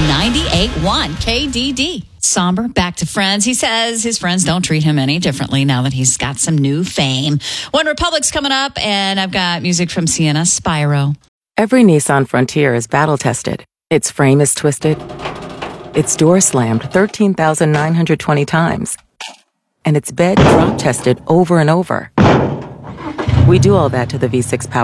98.1 KDD. Somber, back to Friends. He says his friends don't treat him any differently now that he's got some new fame. One Republic's coming up, and I've got music from Sienna Spyro. Every Nissan Frontier is battle-tested. Its frame is twisted. Its door slammed 13,920 times. And its bed drop-tested over and over. We do all that to the V6 Power